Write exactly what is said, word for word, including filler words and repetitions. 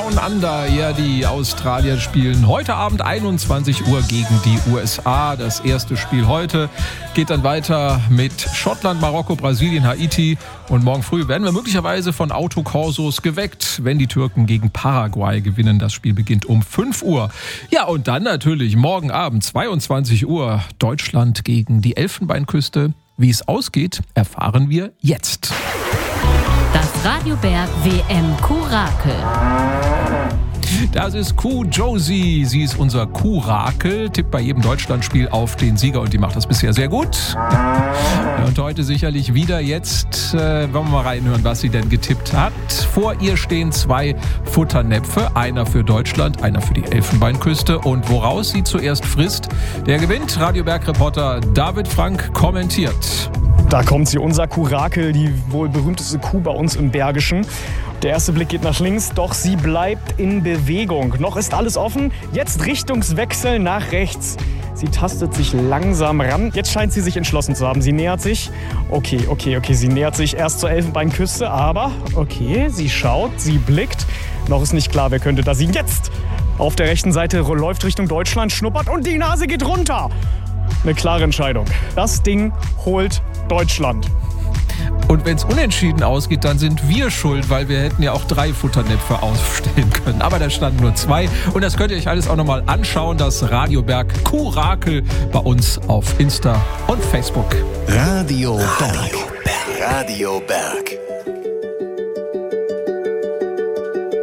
Down Under. Ja, die Australier spielen heute Abend einundzwanzig Uhr gegen die U S A. Das erste Spiel heute geht dann weiter mit Schottland, Marokko, Brasilien, Haiti. Und morgen früh werden wir möglicherweise von Autokorsos geweckt, wenn die Türken gegen Paraguay gewinnen. Das Spiel beginnt um fünf Uhr. Ja, und dann natürlich morgen Abend zweiundzwanzig Uhr Deutschland gegen die Elfenbeinküste. Wie es ausgeht, erfahren wir jetzt. Das Radio Berg W M-Kurakel. Das ist Kuh Josie. Sie ist unser Kurakel. Tippt bei jedem Deutschlandspiel auf den Sieger und die macht das bisher sehr gut. Und heute sicherlich wieder. Jetzt äh, wollen wir mal reinhören, was sie denn getippt hat. Vor ihr stehen zwei Futternäpfe. Einer für Deutschland, einer für die Elfenbeinküste. Und woraus sie zuerst frisst, der gewinnt. Radio Berg-Reporter David Frank kommentiert. Da kommt sie, unser Kurakel, die wohl berühmteste Kuh bei uns im Bergischen. Der erste Blick geht nach links, doch sie bleibt in Bewegung. Noch ist alles offen, jetzt Richtungswechsel nach rechts. Sie tastet sich langsam ran. Jetzt scheint sie sich entschlossen zu haben. Sie nähert sich. Okay, okay, okay, sie nähert sich erst zur Elfenbeinküste, aber okay, sie schaut, sie blickt. Noch ist nicht klar, wer könnte da sie jetzt. Auf der rechten Seite läuft Richtung Deutschland, schnuppert und die Nase geht runter. Eine klare Entscheidung. Das Ding holt Deutschland. Und wenn es unentschieden ausgeht, dann sind wir schuld, weil wir hätten ja auch drei Futternäpfe aufstellen können. Aber da standen nur zwei. Und das könnt ihr euch alles auch nochmal anschauen. Das Radio Berg Kurakel bei uns auf Insta und Facebook. Radio Berg. Radio Berg.